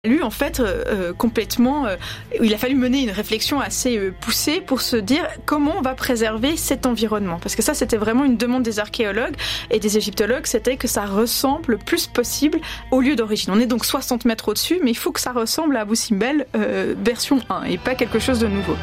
Lui, en fait, complètement, il a fallu mener une réflexion assez poussée pour se dire comment on va préserver cet environnement. Parce que ça, c'était vraiment une demande des archéologues et des égyptologues, c'était que ça ressemble le plus possible au lieu d'origine. On est donc 60 mètres au-dessus, mais il faut que ça ressemble à Abou Simbel version 1 et pas quelque chose de nouveau.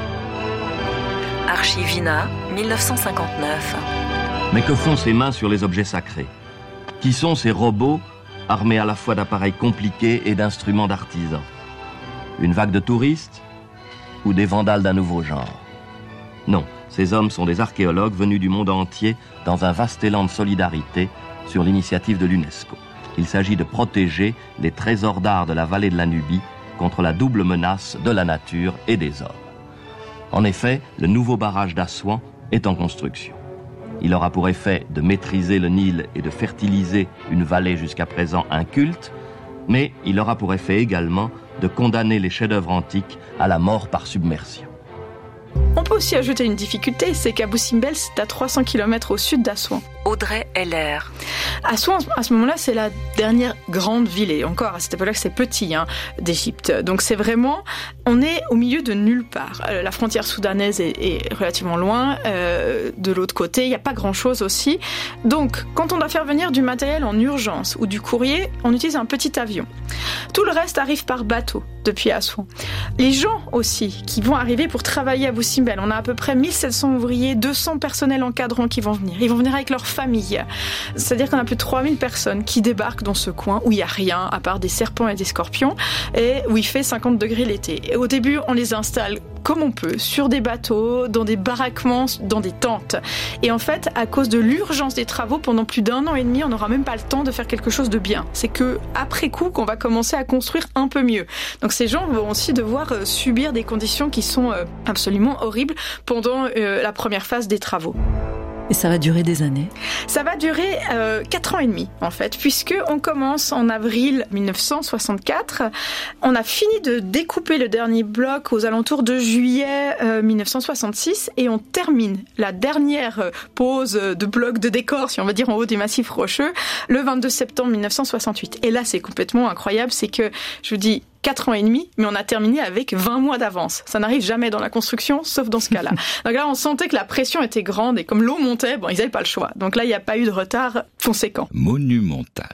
Archivina, 1959. Mais que font ces mains sur les objets sacrés? Qui sont ces robots armés à la fois d'appareils compliqués et d'instruments d'artisans? Une vague de touristes ou des vandales d'un nouveau genre? Non, ces hommes sont des archéologues venus du monde entier dans un vaste élan de solidarité sur l'initiative de l'UNESCO. Il s'agit de protéger les trésors d'art de la vallée de la Nubie contre la double menace de la nature et des hommes. En effet, le nouveau barrage d'Assouan est en construction. Il aura pour effet de maîtriser le Nil et de fertiliser une vallée jusqu'à présent inculte, mais il aura pour effet également de condamner les chefs-d'œuvre antiques à la mort par submersion. On peut aussi ajouter une difficulté, c'est qu'Abou Simbel, c'est à 300 km au sud d'Assouan. Audrey Heller. Assouan, à ce moment-là, c'est la dernière grande ville, et encore à cette époque-là, c'est petit, d'Égypte. Donc c'est vraiment, on est au milieu de nulle part. La frontière soudanaise est relativement loin. De l'autre côté, il n'y a pas grand-chose aussi. Donc, quand on doit faire venir du matériel en urgence ou du courrier, on utilise un petit avion. Tout le reste arrive par bateau depuis Assouan. Les gens aussi qui vont arriver pour travailler à Abou Simbel, on a à peu près 1700 ouvriers, 200 personnels encadrants qui vont venir. Ils vont venir avec leur famille. C'est-à-dire qu'on a plus de 3000 personnes qui débarquent dans ce coin où il n'y a rien à part des serpents et des scorpions et où il fait 50 degrés l'été. Et au début, on les installe comme on peut, sur des bateaux, dans des baraquements, dans des tentes. Et en fait, à cause de l'urgence des travaux, pendant plus d'1 an et demi, on n'aura même pas le temps de faire quelque chose de bien. C'est que après coup qu'on va commencer à construire un peu mieux. Donc ces gens vont aussi devoir subir des conditions qui sont absolument horribles pendant la première phase des travaux. Et ça va durer des années? Ça va durer 4 ans et demi, en fait, puisque on commence en avril 1964. On a fini de découper le dernier bloc aux alentours de juillet 1966 et on termine la dernière pose de bloc de décor, si on va dire en haut des massifs rocheux, le 22 septembre 1968. Et là, c'est complètement incroyable, c'est que, je vous dis, 4 ans et demi, mais on a terminé avec 20 mois d'avance. Ça n'arrive jamais dans la construction, sauf dans ce cas-là. Donc là, on sentait que la pression était grande et comme l'eau montait, ils n'avaient pas le choix. Donc là, il n'y a pas eu de retard conséquent. Monumental.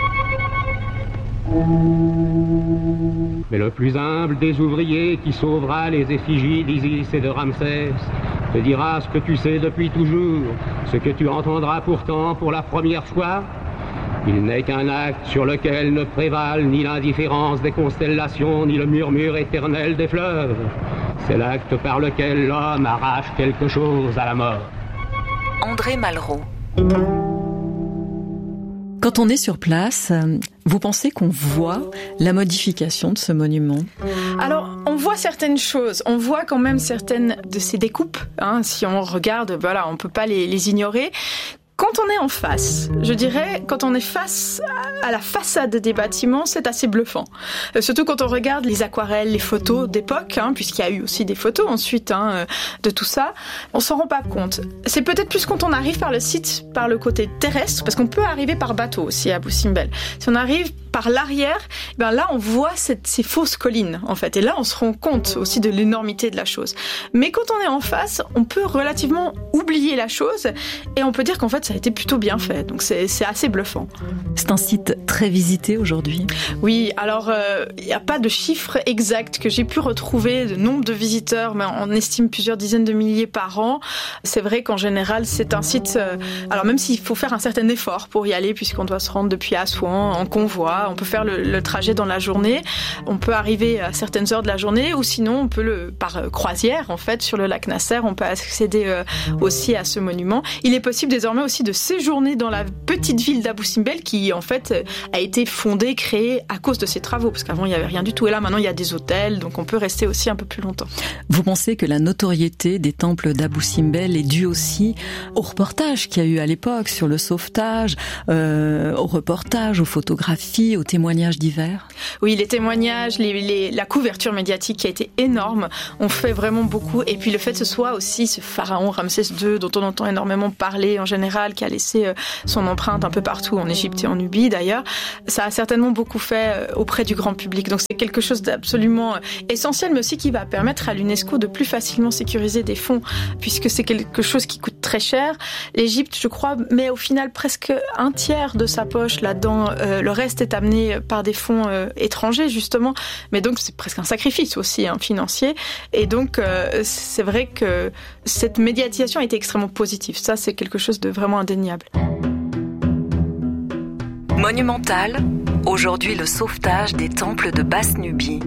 Mais le plus humble des ouvriers qui sauvera les effigies d'Isis et de Ramsès te dira ce que tu sais depuis toujours, ce que tu entendras pourtant pour la première fois. Il n'est qu'un acte sur lequel ne prévalent ni l'indifférence des constellations, ni le murmure éternel des fleuves. C'est l'acte par lequel l'homme arrache quelque chose à la mort. André Malraux. Quand on est sur place, vous pensez qu'on voit la modification de ce monument? Alors, on voit certaines choses. On voit quand même certaines de ces découpes. Si on regarde, on peut pas les ignorer. Quand on est en face, je dirais, quand on est face à la façade des bâtiments, c'est assez bluffant. Surtout quand on regarde les aquarelles, les photos d'époque, puisqu'il y a eu aussi des photos ensuite de tout ça, on s'en rend pas compte. C'est peut-être plus quand on arrive par le site, par le côté terrestre, parce qu'on peut arriver par bateau aussi à Abou Simbel. Si on arrive par l'arrière, là on voit ces fausses collines en fait, et là on se rend compte aussi de l'énormité de la chose. Mais quand on est en face, on peut relativement oublier la chose, et on peut dire qu'en fait ça a été plutôt bien fait, donc c'est assez bluffant. C'est un site très visité aujourd'hui? Oui, alors il n'y a pas de chiffre exact que j'ai pu retrouver de nombre de visiteurs, mais on estime plusieurs dizaines de milliers par an. C'est vrai qu'en général c'est un site, alors même s'il faut faire un certain effort pour y aller, puisqu'on doit se rendre depuis Assouan en convoi, on peut faire le trajet dans la journée, on peut arriver à certaines heures de la journée, ou sinon on peut par croisière en fait sur le lac Nasser, on peut accéder aussi à ce monument. Il est possible désormais aussi de séjourner dans la petite ville d'Abou Simbel qui en fait a été fondée, créée à cause de ces travaux, parce qu'avant il n'y avait rien du tout, et là maintenant il y a des hôtels, donc on peut rester aussi un peu plus longtemps. Vous pensez que la notoriété des temples d'Abou Simbel est due aussi au reportage qu'il y a eu à l'époque sur le sauvetage, au reportage, aux photographies, aux témoignages divers? Oui, les témoignages, la couverture médiatique qui a été énorme, on fait vraiment beaucoup, et puis le fait que ce soit aussi ce pharaon Ramsès II dont on entend énormément parler en général, monumentale qui a laissé son empreinte un peu partout en Égypte et en Nubie d'ailleurs, ça a certainement beaucoup fait auprès du grand public. Donc c'est quelque chose d'absolument essentiel, mais aussi qui va permettre à l'UNESCO de plus facilement sécuriser des fonds, puisque c'est quelque chose qui coûte très cher. L'Égypte, je crois, met au final presque un tiers de sa poche là-dedans. Le reste est amené par des fonds étrangers, justement. Mais donc, c'est presque un sacrifice aussi financier. Et donc, c'est vrai que cette médiatisation a été extrêmement positive. Ça, c'est quelque chose de vraiment indéniable. Monumental, aujourd'hui le sauvetage des temples de Basse-Nubie.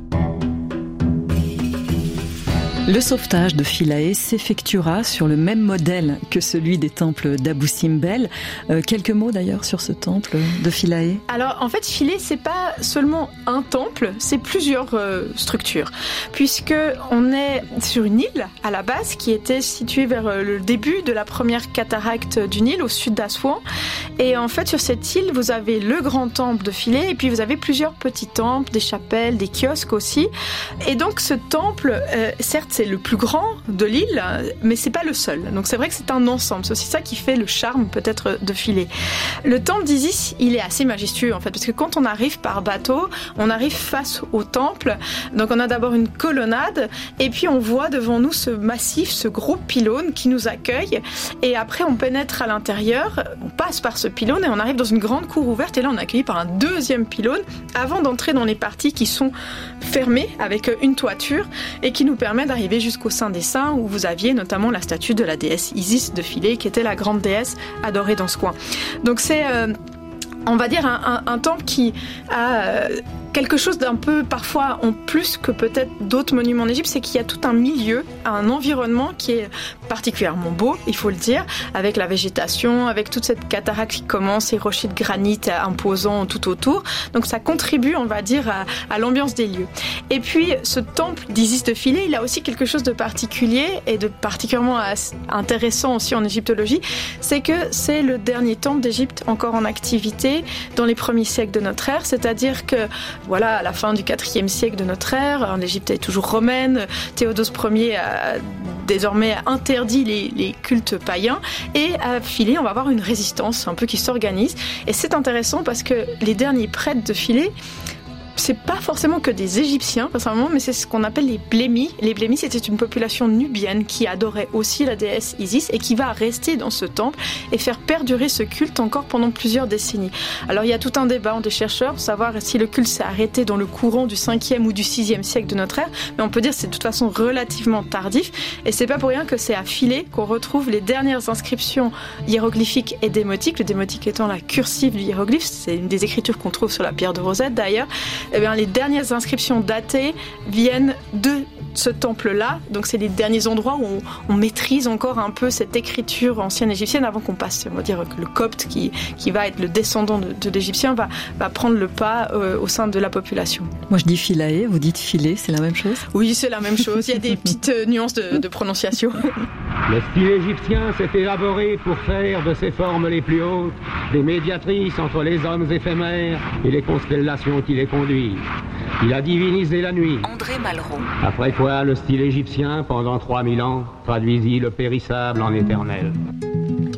Le sauvetage de Philae s'effectuera sur le même modèle que celui des temples d'Abou Simbel. Quelques mots d'ailleurs sur ce temple de Philae. Alors en fait, Philae, c'est pas seulement un temple, c'est plusieurs structures, puisque on est sur une île à la base qui était située vers le début de la première cataracte du Nil au sud d'Assouan. Et en fait, sur cette île, vous avez le grand temple de Philae et puis vous avez plusieurs petits temples, des chapelles, des kiosques aussi. Et donc ce temple, certes, c'est le plus grand de l'île, mais c'est pas le seul. Donc c'est vrai que c'est un ensemble. C'est aussi ça qui fait le charme peut-être de Philae. Le temple d'Isis, il est assez majestueux en fait, parce que quand on arrive par bateau, on arrive face au temple. Donc on a d'abord une colonnade, et puis on voit devant nous ce massif, ce gros pylône qui nous accueille. Et après on pénètre à l'intérieur, on passe par ce pylône et on arrive dans une grande cour ouverte. Et là on est accueilli par un deuxième pylône avant d'entrer dans les parties qui sont fermées avec une toiture et qui nous permet d'arriver jusqu'au Saint des Saints, où vous aviez notamment la statue de la déesse Isis de Philae, qui était la grande déesse adorée dans ce coin. Donc c'est, on va dire, un temple qui a quelque chose d'un peu, parfois, en plus que peut-être d'autres monuments en Égypte, c'est qu'il y a tout un milieu, un environnement qui est particulièrement beau, il faut le dire, avec la végétation, avec toute cette cataracte qui commence, ces rochers de granit imposants tout autour. Donc ça contribue, on va dire, à l'ambiance des lieux. Et puis, ce temple d'Isis de Philae, il a aussi quelque chose de particulier et de particulièrement intéressant aussi en égyptologie, c'est que c'est le dernier temple d'Égypte encore en activité dans les premiers siècles de notre ère, c'est-à-dire que voilà, à la fin du IVe siècle de notre ère, l'Égypte est toujours romaine, Théodose Ier a désormais interdit les cultes païens, et à Philae, on va avoir une résistance un peu qui s'organise. Et c'est intéressant parce que les derniers prêtres de Philae, c'est pas forcément que des Égyptiens, personnellement, mais c'est ce qu'on appelle les blémis. Les blémis, c'était une population nubienne qui adorait aussi la déesse Isis et qui va rester dans ce temple et faire perdurer ce culte encore pendant plusieurs décennies. Alors il y a tout un débat entre des chercheurs pour savoir si le culte s'est arrêté dans le courant du 5e ou du 6e siècle de notre ère, mais on peut dire que c'est de toute façon relativement tardif, et c'est pas pour rien que c'est à Philae qu'on retrouve les dernières inscriptions hiéroglyphiques et démotiques, le démotique étant la cursive du hiéroglyphe, c'est une des écritures qu'on trouve sur la pierre de Rosette d'ailleurs. Eh bien, les dernières inscriptions datées viennent de ce temple-là. Donc, c'est les derniers endroits où on maîtrise encore un peu cette écriture ancienne égyptienne avant qu'on passe. On va dire que le copte, qui va être le descendant de l'égyptien, va prendre le pas au sein de la population. Moi, je dis Philae, vous dites Philae, c'est la même chose ? Oui, c'est la même chose. Il y a des petites nuances de prononciation. Le style égyptien s'est élaboré pour faire de ses formes les plus hautes des médiatrices entre les hommes éphémères et les constellations qui les conduisent. Il a divinisé la nuit. André Malraux. Après quoi, le style égyptien, pendant 3000 ans, traduisit le périssable en éternel.